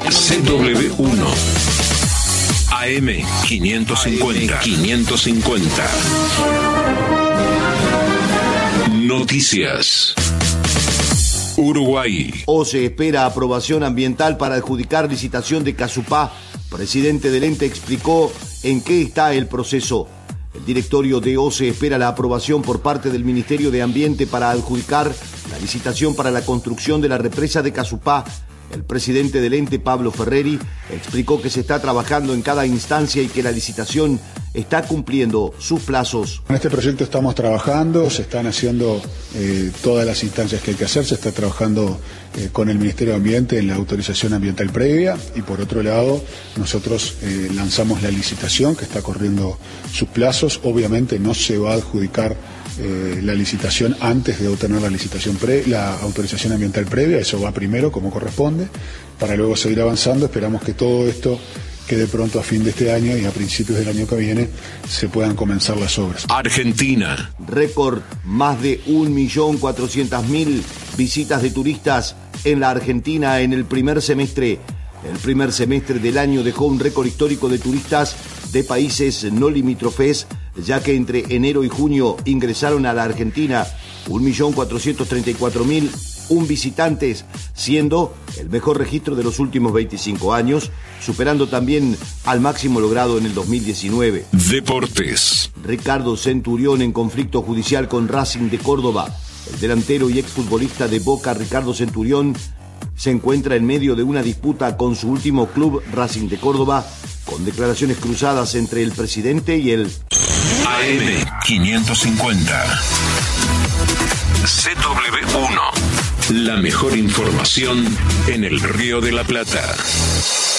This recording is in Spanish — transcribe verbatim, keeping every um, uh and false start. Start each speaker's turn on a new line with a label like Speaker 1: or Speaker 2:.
Speaker 1: C W uno. A M quinientos cincuenta. quinientos cincuenta. Noticias. Uruguay.
Speaker 2: OCE espera aprobación ambiental para adjudicar licitación de Casupá. Presidente del ente explicó en qué está el proceso. El directorio de OCE espera la aprobación por parte del Ministerio de Ambiente para adjudicar la licitación para la construcción de la represa de Casupá. El presidente del ente, Pablo Ferreri, explicó que se está trabajando en cada instancia y que la licitación está cumpliendo sus plazos.
Speaker 3: En este proyecto estamos trabajando, se están haciendo eh, todas las instancias que hay que hacer, se está trabajando eh, con el Ministerio de Ambiente en la autorización ambiental previa y por otro lado nosotros eh, lanzamos la licitación que está corriendo sus plazos. Obviamente no se va a adjudicar eh, la licitación antes de obtener la licitación pre, la autorización ambiental previa, eso va primero como corresponde, para luego seguir avanzando. Esperamos que todo esto quede pronto a fin de este año y a principios del año que viene se puedan comenzar las obras.
Speaker 1: Argentina.
Speaker 2: Récord, más de un millón cuatrocientas mil visitas de turistas en la Argentina en el primer semestre. El primer semestre del año dejó un récord histórico de turistas de países no limítrofes, ya que entre enero y junio ingresaron a la Argentina un millón cuatrocientos treinta y cuatro mil un visitantes, siendo el mejor registro de los últimos veinticinco años, superando también al máximo logrado en el dos mil diecinueve.
Speaker 1: Deportes.
Speaker 2: Ricardo Centurión en conflicto judicial con Racing de Córdoba. El delantero y exfutbolista de Boca, Ricardo Centurión, se encuentra en medio de una disputa con su último club, Racing de Córdoba, con declaraciones cruzadas entre el presidente y el
Speaker 1: A M quinientos cincuenta. C W uno. La mejor información en el Río de la Plata.